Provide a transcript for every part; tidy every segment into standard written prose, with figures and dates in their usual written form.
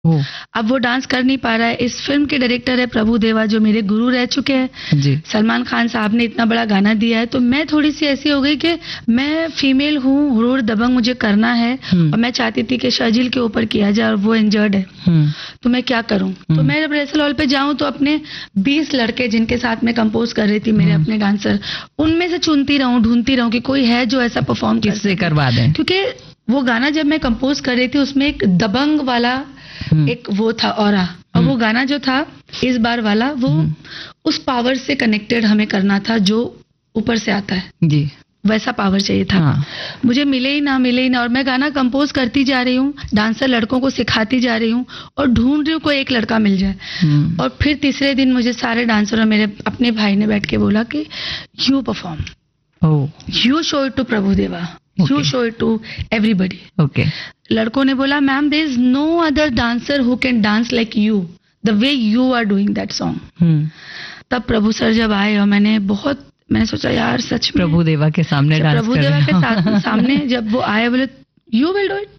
अब वो डांस कर नहीं पा रहा है। इस फिल्म के डायरेक्टर है प्रभु देवा, जो मेरे गुरु रह चुके हैं जी। सलमान खान साहब ने इतना बड़ा गाना दिया है, तो मैं थोड़ी सी ऐसी हो गई कि मैं फीमेल हूँ, हुरूर दबंग मुझे करना है, और मैं चाहती थी कि शर्जिल के ऊपर किया जाए और वो इंजर्ड है, तो मैं क्या करूँ। तो मैं जब रिहर्सल हॉल पे जाऊँ तो अपने 20 लड़के जिनके साथ मैं कंपोज कर रही थी, मेरे अपने डांसर, उनमें से चुनती रहूँ, ढूंढती रहूँ कि कोई है जो ऐसा परफॉर्म किससे करवा दें, क्योंकि वो गाना जब मैं कंपोज कर रही थी उसमें एक दबंग वाला एक वो था ऑरा, और वो गाना जो था इस बार वाला वो उस पावर से कनेक्टेड हमें करना था जो ऊपर से आता है जी, वैसा पावर चाहिए था। मुझे मिले ही ना, और मैं गाना कंपोज करती जा रही हूँ, डांसर लड़कों को सिखाती जा रही हूँ और ढूंढ रही हूँ कोई एक लड़का मिल जाए। और फिर तीसरे दिन मुझे सारे डांसर और मेरे अपने भाई ने बैठ के बोला कि you perform, you show it to प्रभु देवा, you show it to everybody. Okay, लड़कों ने बोला ma'am there is no other dancer who can dance like you the way you are doing that song. तब प्रभु सर जब आए और मैंने सोचा यार सच में प्रभु देवा के सामने डांस प्रभु देवा के सामने जब वो आए, बोले you will do it,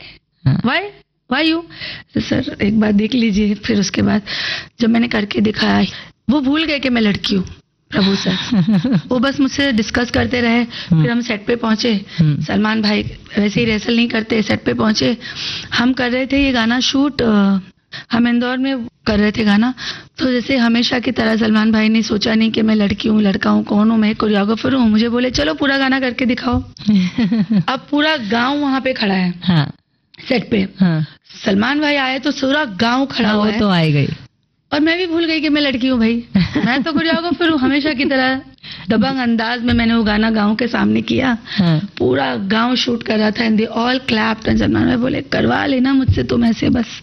why you. Sir एक बार देख लीजिए। फिर उसके बाद जब मैंने करके दिखाया, वो भूल गए कि मैं लड़की हूँ प्रभु सर। वो बस मुझसे डिस्कस करते रहे। फिर हम सेट पे पहुंचे, सलमान भाई वैसे ही रिहर्सल नहीं करते, सेट पे पहुंचे, हम कर रहे थे ये गाना शूट, हम इंदौर में कर रहे थे गाना। तो जैसे हमेशा की तरह सलमान भाई ने सोचा नहीं कि मैं लड़की हूँ, लड़का हूँ, कौन हूँ मैं, कोरियोग्राफर हूँ। मुझे बोले चलो पूरा गाना करके दिखाओ। अब पूरा गाँव वहां पे खड़ा है सेट पे। सलमान भाई आए तो पूरा गाँव खड़ा हुआ है, तो आए गई और मैं भी भूल गई कि मैं लड़की हूँ भाई। मैं तो कोरियोग्राफर हूँ, हमेशा की तरह दबंग अंदाज में मैंने वो गाना गाँव के सामने किया। पूरा गाँव शूट कर रहा था and they all clapped and Salman भाई बोले करवा लेना मुझसे तुम ऐसे बस।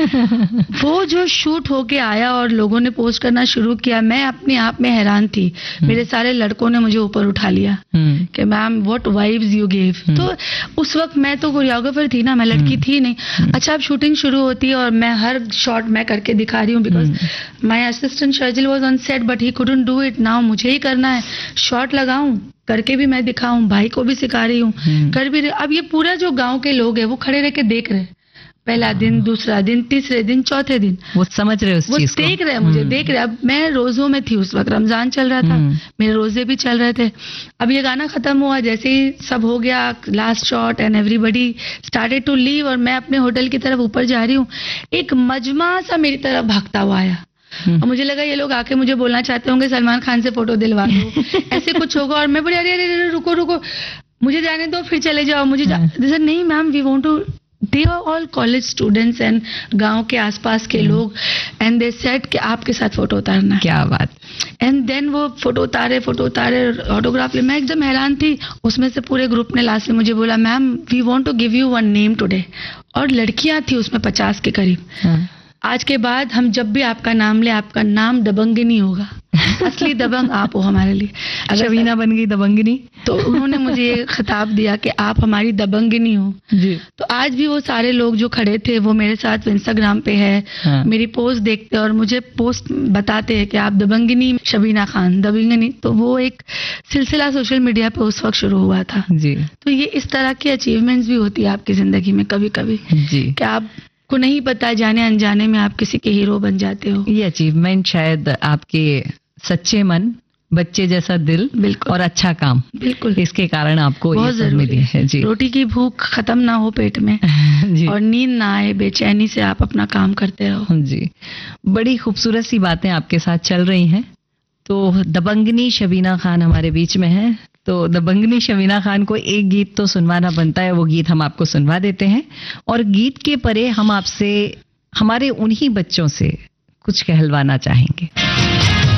वो जो शूट होके आया और लोगों ने पोस्ट करना शुरू किया, मैं अपने आप में हैरान थी। मेरे सारे लड़कों ने मुझे ऊपर उठा लिया कि ma'am what vibes you give. तो उस वक्त मैं तो कोरियोग्राफर थी ना, मैं लड़की थी नहीं। अच्छा, अब शूटिंग शुरू होती है और मैं हर शॉट मैं करके दिखा रही हूँ, because my assistant Sharjeel was on set but he couldn't do it. Now मुझे ही करना है, शॉट लगाऊं, करके भी मैं दिखाऊं, भाई को भी सिखा रही हूँ, कर भी रही। अब ये पूरा जो गांव के लोग हैं वो खड़े रह के देख रहे, पहला दिन, दूसरा दिन, तीसरे दिन, चौथे दिन, वो समझ रहे उस चीज को, देख रहे मुझे, देख रहे। अब मैं रोजों में थी उस वक्त, रमजान चल रहा था, मेरे रोजे भी चल रहे थे। अब ये गाना खत्म हुआ, जैसे ही सब हो गया, last shot and everybody started to leave, और मैं अपने होटल की तरफ ऊपर जा रही हूँ, एक मजमा सा मेरी तरफ भागता हुआ आया। और मुझे लगा ये लोग आके मुझे बोलना चाहते होंगे सलमान खान से फोटो दिलवा दो, ऐसे कुछ होगा। और मैं बोली अरे अरे रुको, मुझे जाने दो, फिर चले जाओ। मुझे नहीं ma'am, we want to, they are all college students and गांव के आसपास के लोग, एंड दे सेड कि आपके साथ फोटो उतारना। क्या बात। एंड देन वो फोटो उतारे, ऑटोग्राफ ले। मैं एकदम हैरान थी। उसमें से पूरे ग्रुप ने लास्ट में मुझे बोला ma'am we want to give you one name today, और लड़कियां थी उसमें 50 के करीब। आज के बाद हम जब भी आपका नाम ले, आपका नाम दबंगिनी होगा, असली दबंग आप हो हमारे लिए। अगर शबीना बन गई दबंगिनी, तो उन्होंने मुझे ये खिताब दिया कि आप हमारी दबंगिनी हो जी। तो आज भी वो सारे लोग जो खड़े थे वो मेरे साथ इंस्टाग्राम पे है, मेरी पोस्ट देखते और मुझे पोस्ट बताते हैं कि आप दबंगिनी शबीना खान, दबंगिनी। तो वो एक सिलसिला सोशल मीडिया पे उस वक्त शुरू हुआ था जी। तो ये इस तरह की अचीवमेंट्स भी होती है आपकी जिंदगी में कभी कभी जी, कि आप को नहीं पता, जाने अनजाने में आप किसी के हीरो बन जाते हो। ये अचीवमेंट शायद आपके सच्चे मन, बच्चे जैसा दिल, बिल्कुल, और अच्छा काम, बिल्कुल, इसके कारण आपको बहुत ये सब मिली है जी। रोटी की भूख खत्म ना हो पेट में जी, और नींद ना आए, बेचैनी से आप अपना काम करते रहो जी। बड़ी खूबसूरत सी बातें आपके साथ चल रही हैं। तो दबंगिनी शबीना खान हमारे बीच में है, तो दबंगिनी शबीना खान को एक गीत तो सुनवाना बनता है, वो गीत हम आपको सुनवा देते हैं। और गीत के परे हम आपसे, हमारे उन्हीं बच्चों से कुछ कहलवाना चाहेंगे।